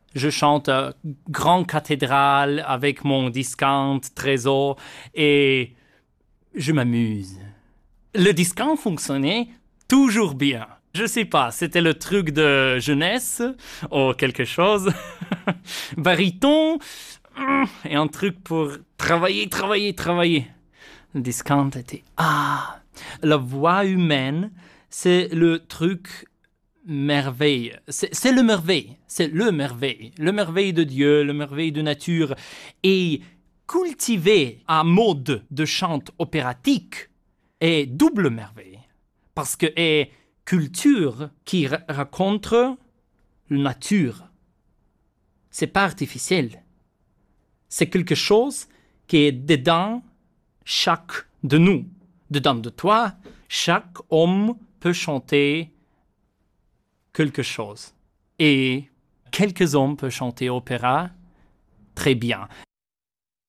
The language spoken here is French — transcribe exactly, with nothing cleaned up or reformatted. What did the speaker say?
Je chante euh, Grand Cathédrale avec mon discount Trésor et je m'amuse. Le discount fonctionnait toujours bien. Je sais pas, c'était le truc de jeunesse ou quelque chose. Baryton et un truc pour travailler, travailler, travailler. Le discount était ah, la voix humaine, c'est le truc merveille. C'est, c'est le merveille. C'est le merveille. Le merveille de Dieu, le merveille de nature. Et cultiver un mode de chant opératique est double merveille. Parce que est culture qui ra- raconte la nature. C'est pas artificiel. C'est quelque chose qui est dedans chaque de nous. Dedans de toi, chaque homme peut chanter quelque chose. Et quelques hommes peuvent chanter opéra très bien.